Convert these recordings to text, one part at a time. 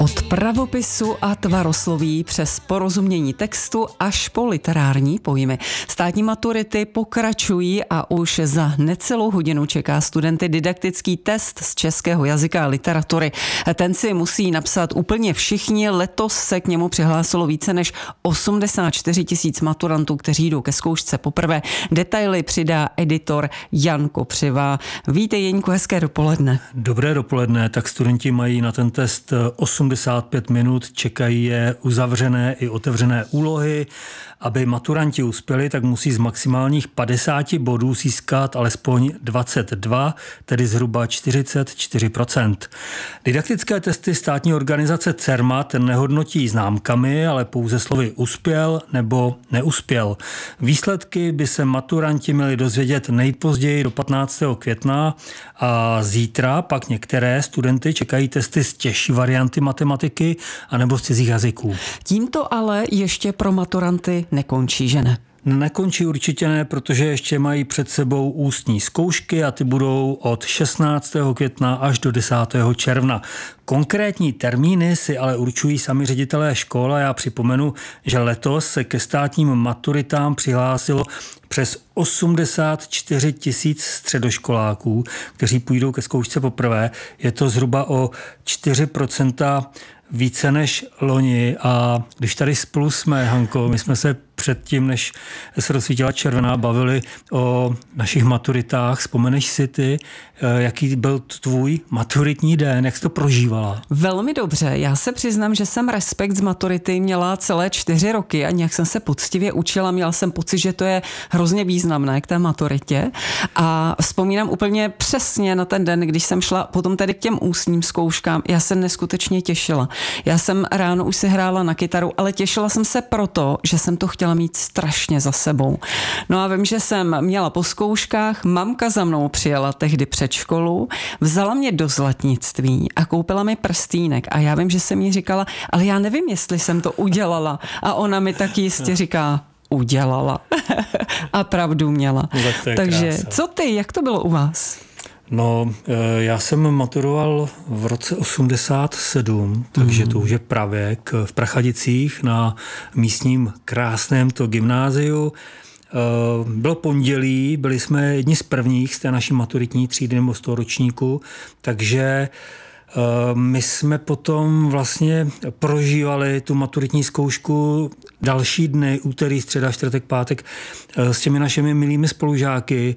Od pravopisu a tvarosloví přes porozumění textu až po literární pojmy. Státní maturity pokračují a už za necelou hodinu čeká studenty didaktický test z českého jazyka a literatury. Ten si musí napsat úplně všichni. Letos se k němu přihlásilo více než 84 000 maturantů, kteří jdou ke zkoušce poprvé. Detaily přidá editor Jan Kopřiva. Vítej, Jeňku, hezké dopoledne. Dobré dopoledne, tak studenti mají na ten test 85 minut, čekají je uzavřené i otevřené úlohy. Aby maturanti uspěli, tak musí z maximálních 50 bodů získat alespoň 22, tedy zhruba 44%. Didaktické testy státní organizace CERMAT nehodnotí známkami, ale pouze slovy uspěl nebo neuspěl. Výsledky by se maturanti měli dozvědět nejpozději do 15. května a zítra pak některé studenty čekají testy z těžší varianty matematiky anebo z cizích jazyků. Tímto ale ještě pro maturanty nekončí, že ne? Nekončí určitě ne, protože ještě mají před sebou ústní zkoušky a ty budou od 16. května až do 10. června. Konkrétní termíny si ale určují sami ředitelé škol a já připomenu, že letos se ke státním maturitám přihlásilo přes 84 000 středoškoláků, kteří půjdou ke zkoušce poprvé. Je to zhruba o 4% více než loni a když tady spolu jsme, Hanko, my jsme se předtím, než se rozsvítila červená, bavili o našich maturitách. Vzpomeneš si ty, jaký byl tvůj maturitní den, jak jsi to prožívala? Velmi dobře. Já se přiznám, že jsem respekt z maturity měla celé 4 roky a nějak jsem se poctivě učila. Měla jsem pocit, že to je hrozně významné k té maturitě. A vzpomínám úplně přesně na ten den, když jsem šla potom tedy k těm ústním zkouškám. Já se neskutečně těšila. Já jsem ráno už si hrála na kytaru, ale těšila jsem se proto, že jsem to chtěla mít strašně za sebou. No a vím, že jsem měla po zkouškách, mamka za mnou přijela tehdy před školu, vzala mě do zlatnictví a koupila mi prstýnek a já vím, že jsem jí říkala, ale já nevím, jestli jsem to udělala a ona mi tak jistě říká, udělala. A pravdu měla. Takže krása. Co ty, jak to bylo u vás? No, já jsem maturoval v roce 87, takže to už je pravěk, v Prachadicích na místním krásném to gymnáziu. Bylo pondělí, byli jsme jedni z prvních z té naší maturitní třídy nebo z toho ročníku, takže my jsme potom vlastně prožívali tu maturitní zkoušku další dny, úterý, středa, čtvrtek, pátek s těmi našimi milými spolužáky.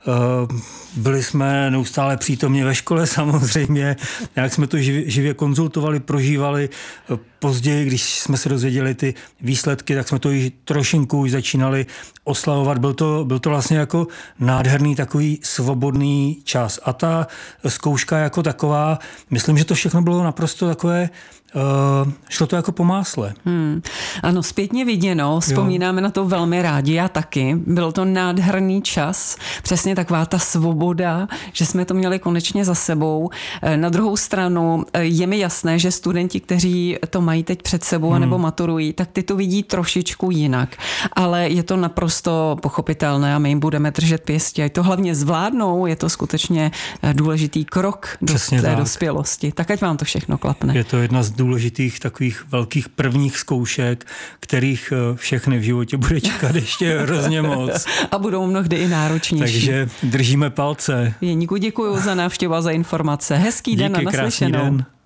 Byli jsme neustále přítomně ve škole samozřejmě, jak jsme to živě konzultovali, prožívali. Později, když jsme se dozvěděli ty výsledky, tak jsme to již trošinku už začínali oslavovat. Byl to vlastně jako nádherný takový svobodný čas. A ta zkouška jako taková, myslím, že to všechno bylo naprosto takové, šlo to jako po másle. Ano, zpětně viděno, vzpomínáme na to velmi rádi, já taky. Byl to nádherný čas, přesně taková ta svoboda, že jsme to měli konečně za sebou. Na druhou stranu je mi jasné, že studenti, kteří to mají teď před sebou nebo maturují, tak ty to vidí trošičku jinak. Ale je to naprosto pochopitelné a my jim budeme držet pěstí. A to hlavně zvládnou, je to skutečně důležitý krok do té dospělosti. Tak ať vám to všechno klapne. Je to jedna z důležitých takových velkých prvních zkoušek, kterých všechny v životě bude čekat ještě hrozně moc. A budou mnohdy i náročnější. Takže držíme palce. Jeníku, děkuji za návštěvu a za informace. Hezký den a naslyšenou. Krásný den.